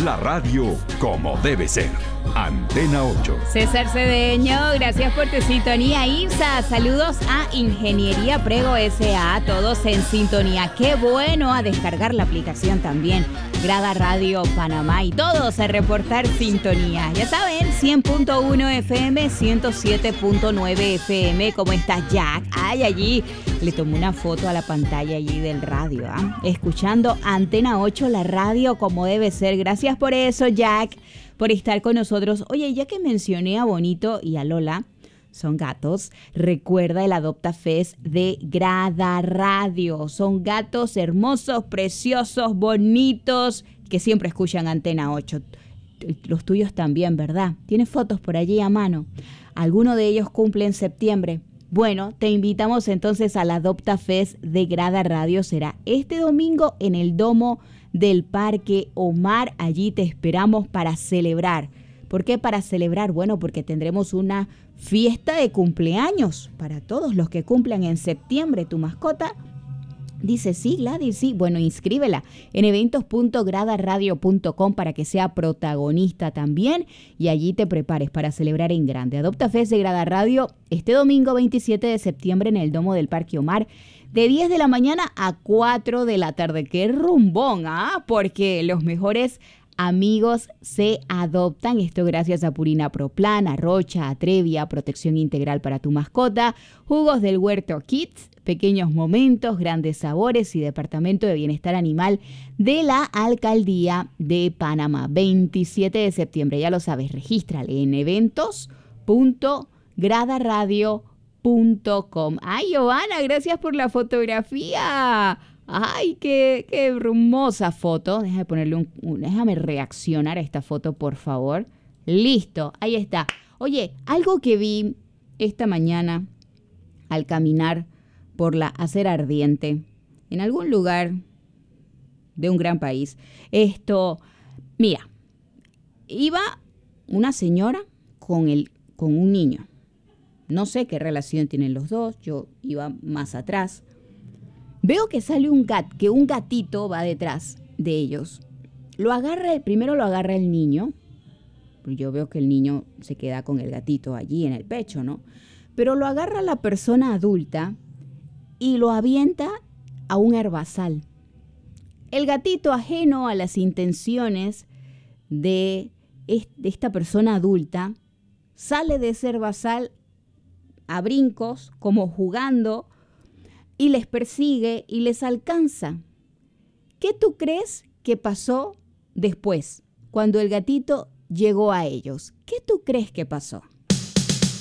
La radio como debe ser. Antena 8. César Cedeño, gracias por tu sintonía. Irsa, saludos a Ingeniería Prego S.A., todos en sintonía. Qué bueno, a descargar la aplicación también. Grada Radio Panamá y todos a reportar sintonía. Ya saben, 100.1 FM, 107.9 FM. ¿Cómo estás, Jack? Ay, allí le tomé una foto a la pantalla allí del radio, escuchando Antena 8, la radio como debe ser. Gracias por eso, Jack, por estar con nosotros. Oye, ya que mencioné a Bonito y a Lola, son gatos, recuerda el Adopta Fest de Grada Radio. Son gatos hermosos, preciosos, bonitos, que siempre escuchan Antena 8. Los tuyos también, ¿verdad? ¿Tienes fotos por allí a mano? ¿Alguno de ellos cumple en septiembre? Bueno, te invitamos entonces al Adopta Fest de Grada Radio. Será este domingo en el Domo del Parque Omar. Allí te esperamos para celebrar. ¿Por qué para celebrar? Bueno, porque tendremos una fiesta de cumpleaños para todos los que cumplan en septiembre. Tu mascota dice sí, Gladys, sí. Bueno, inscríbela en eventos.gradaradio.com para que sea protagonista también y allí te prepares para celebrar en grande. Adopta Fest de Grada Radio este domingo 27 de septiembre en el Domo del Parque Omar, de 10 de la mañana a 4 de la tarde. ¡Qué rumbón! Porque los mejores amigos se adoptan. Esto gracias a Purina Pro Plan, a Rocha, a Trevia, protección integral para tu mascota, jugos del Huerto Kids, pequeños momentos, grandes sabores y Departamento de Bienestar Animal de la Alcaldía de Panamá. 27 de septiembre, ya lo sabes, regístrale en eventos.gradaradio.com. Ay, Giovanna, gracias por la fotografía. Ay, qué hermosa foto. Déjame reaccionar a esta foto, por favor. Listo, ahí está. Oye, algo que vi esta mañana al caminar por la acera ardiente en algún lugar de un gran país. Mira, iba una señora con un niño. No sé qué relación tienen los dos. Yo iba más atrás. Veo que sale un gatito va detrás de ellos. Primero lo agarra el niño. Yo veo que el niño se queda con el gatito allí en el pecho, ¿no? Pero lo agarra la persona adulta y lo avienta a un herbazal. El gatito, ajeno a las intenciones de esta persona adulta, sale de ese herbazal a brincos, como jugando, y les persigue y les alcanza. ¿Qué tú crees que pasó después, cuando el gatito llegó a ellos? ¿Qué tú crees que pasó?